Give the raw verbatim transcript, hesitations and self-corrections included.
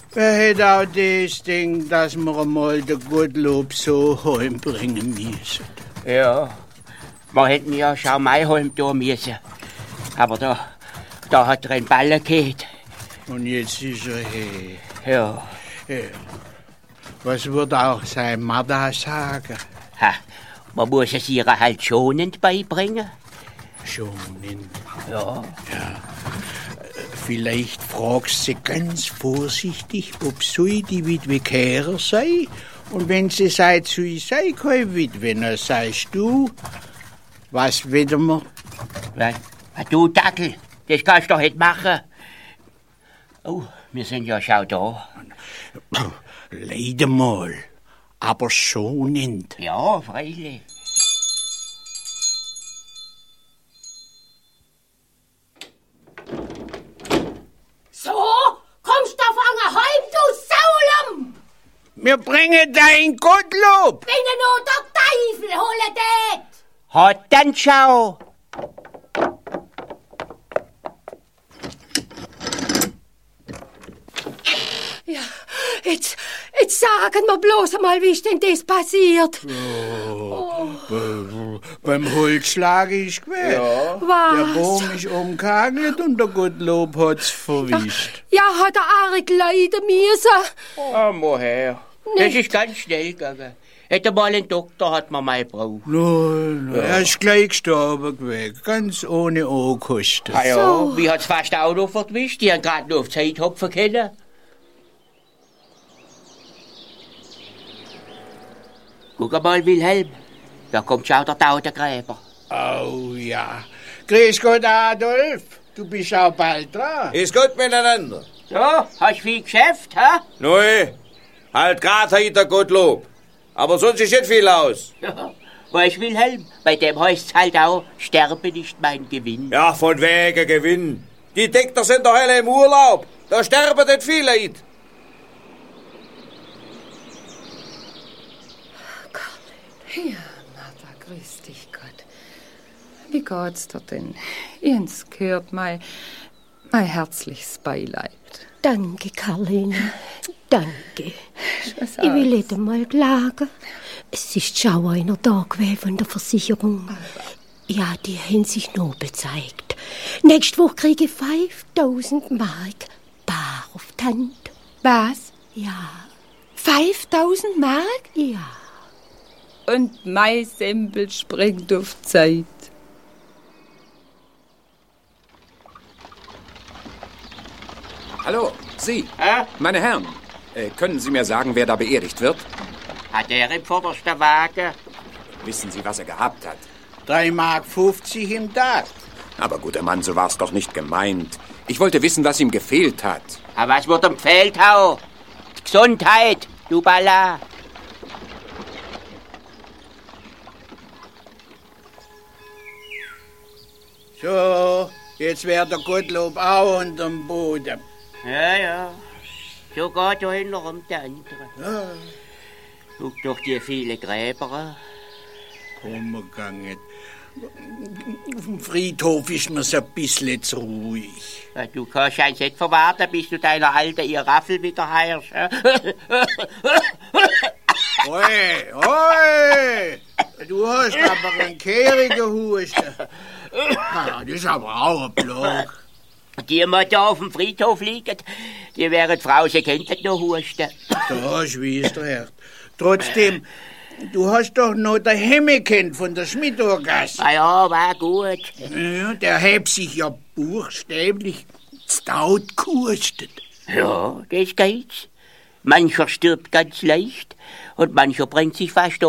Wer hätte auch das Ding, dass wir einmal den Gottlob so heimbringen müssen? Ja, wir hätten ja schon mal heim tun müssen. Aber da, da hat er einen Ballen gehabt. Und jetzt ist er her. Ja. Ja. Was wird auch sein Mutter sagen? Ha, man muss es ihr halt schonend beibringen. Schonend? Ja. Ja. Vielleicht fragst sie ganz vorsichtig, ob sie die Witwe Kehrer sei. Und wenn sie sagt, sie sei keine Witwe, dann sagst du, was wollen wir? Was? Du Dackel, das kannst du doch nicht machen. Oh, wir sind ja schon da. Leider mal, aber schonend. Ja, freilich. So, kommst du fangen heim, du Saulum! Wir bringen dein Gottlob! Wenn du nur der Teufel holen tät! Hat dann schau! Ja, jetzt, jetzt sagen wir bloß einmal, wie ist denn das passiert? Oh, oh. Beim Holzschlag ist gewesen. Ja. Was? Der Baum ist umgehagelt und der Gottlob hat's verwischt. Ja, hat er arg leiden müssen. Oh, woher? Das ist ganz schnell gegangen. Hätte mal einen Doktor, hat man mal gebraucht. Nein, nein, ja. Er ist gleich gestorben gewesen, ganz ohne Ankosten. Ah ja, So. wie hat's fast auch noch verwischt? Die haben gerade noch auf Zeit hopfen können. Guck mal, Wilhelm, da kommt schon der Tautengräber. Oh ja. Grüß Gott, Adolf. Du bist auch bald dran. Ist gut miteinander. So, hast viel Geschäft, hä? Neu, halt grad heute Gottlob. Aber sonst ist nicht viel aus. Ja, weißt Wilhelm, bei dem heißt's halt auch, sterbe nicht mein Gewinn. Ja, von wegen Gewinn. Die Deckter sind doch alle im Urlaub. Da sterben nicht viele Leute. Ja, Martha, grüß dich Gott. Wie geht's dir denn? Jens gehört mein, mein herzliches Beileid. Danke, Karline. Danke. Ich will nicht einmal klagen. Es ist schon einer da gewesen von der Versicherung. Ja, die haben sich nobel gezeigt. Nächste Woche kriege ich fünftausend Mark bar auf die Hand. Was? Ja. fünftausend Mark? Ja. Und mein Sempel springt auf Zeit. Hallo, Sie. Hä? Meine Herren, äh, können Sie mir sagen, wer da beerdigt wird? Hat er im vordersten Wagen? Wissen Sie, was er gehabt hat? drei Mark fünfzig im Tag. Aber guter Mann, so war's doch nicht gemeint. Ich wollte wissen, was ihm gefehlt hat. Aber was wird ihm gefehlt, hau? Die Gesundheit, du Balla. So, jetzt wär der Gottlob auch unterm Boden. Ja, ja. So geht einer um den anderen. Ja. Guck doch die viele Gräber an. Umgegangen. Auf dem Friedhof ist mir's ein bisschen zu ruhig. Ja, du kannst ja nicht verwarten, bis du deiner alten ihr Raffel wieder heirst. Oi, oi! Du hast aber einen kehrigen Husten. Ah, das ist aber auch ein Block. Die immer da auf dem Friedhof liegen, die wären Frau, sie könnten noch husten. Da schwießt der Herr. Trotzdem, du hast doch noch den Hemme kennt von der Schmidtorgasse. Ah ja, war gut. Ja, der hebt sich ja buchstäblich stout gehustet. Ja, das geht's. Mancher stirbt ganz leicht und mancher bringt sich fast